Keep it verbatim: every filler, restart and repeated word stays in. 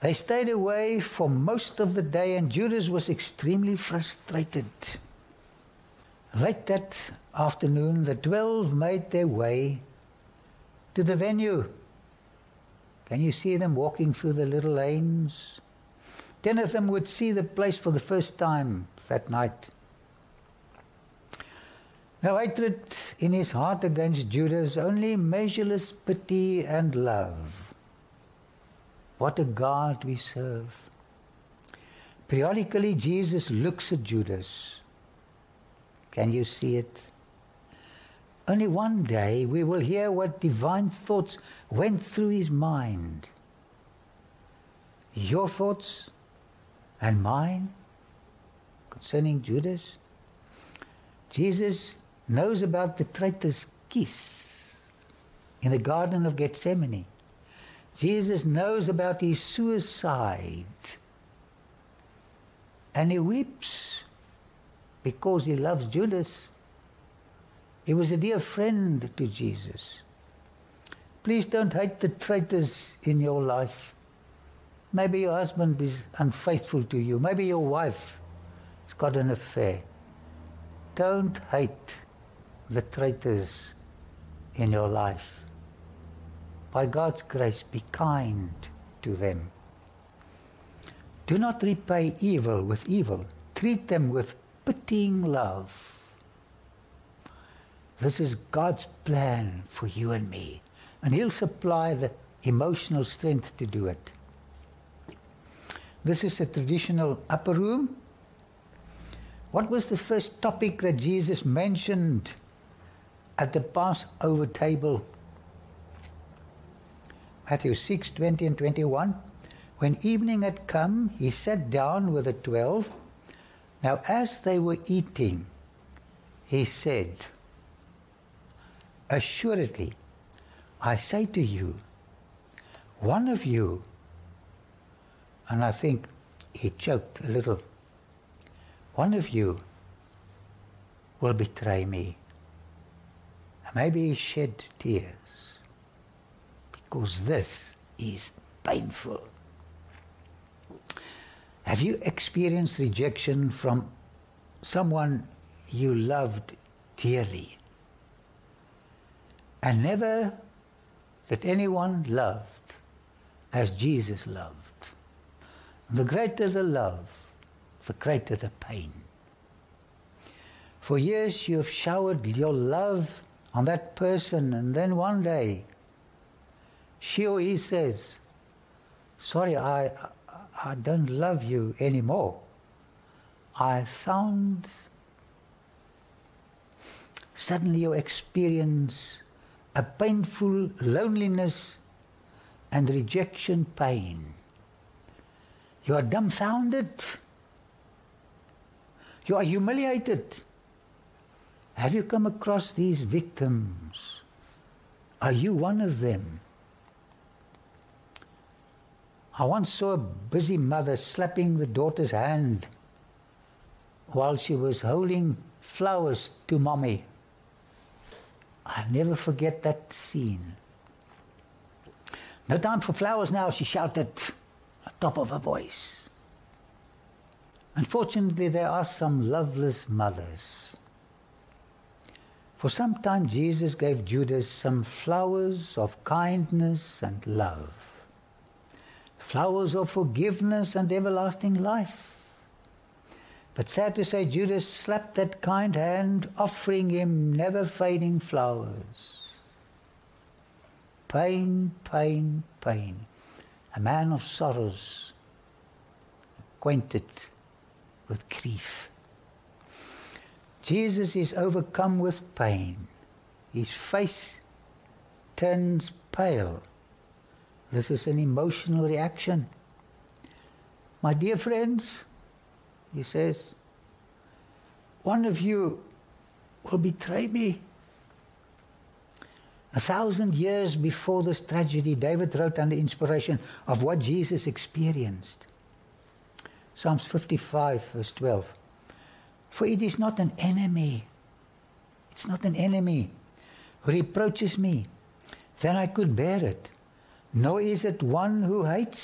They stayed away for most of the day, and Judas was extremely frustrated. Late that afternoon, the twelve made their way to the venue. Can you see them walking through the little lanes? Ten of them would see the place for the first time that night. No hatred in his heart against Judas, only measureless pity and love. What a God we serve. Periodically, Jesus looks at Judas. Can you see it? Only one day we will hear what divine thoughts went through his mind. Your thoughts and mine concerning Judas. Jesus knows about the traitor's kiss in the Garden of Gethsemane. Jesus knows about his suicide. And he weeps because he loves Judas. He was a dear friend to Jesus. Please don't hate the traitors in your life. Maybe your husband is unfaithful to you. Maybe your wife has got an affair. Don't hate the traitors in your life. By God's grace, be kind to them. Do not repay evil with evil. Treat them with pitying love. This is God's plan for you and me, and he'll supply the emotional strength to do it. This is a traditional upper room. What was the first topic that Jesus mentioned at the Passover table? Matthew six, twenty and twenty-one. When evening had come, he sat down with the twelve. Now as they were eating, he said, assuredly, I say to you, one of you, and I think he choked a little, one of you will betray me. Maybe he shed tears, because this is painful. Have you experienced rejection from someone you loved dearly? And never that anyone loved as Jesus loved. The greater the love, the greater the pain. For years you have showered your love on that person, and then one day she or he says, sorry, I, I don't love you anymore. I found suddenly you experience a painful loneliness and rejection pain. You are dumbfounded. You are humiliated. Have you come across these victims? Are you one of them? I once saw a busy mother slapping the daughter's hand while she was holding flowers to mommy. I'll never forget that scene. No time for flowers now, she shouted at the top of her voice. Unfortunately, there are some loveless mothers. For some time, Jesus gave Judas some flowers of kindness and love. Flowers of forgiveness and everlasting life. But sad to say, Judas slapped that kind hand, offering him never-fading flowers. Pain, pain, pain. A man of sorrows, acquainted with grief. Jesus is overcome with pain. His face turns pale. This is an emotional reaction. My dear friends, he says, one of you will betray me. A thousand years before this tragedy, David wrote under inspiration of what Jesus experienced. Psalms fifty-five, verse twelve. For it is not an enemy, it's not an enemy who reproaches me, then I could bear it. Nor is it one who hates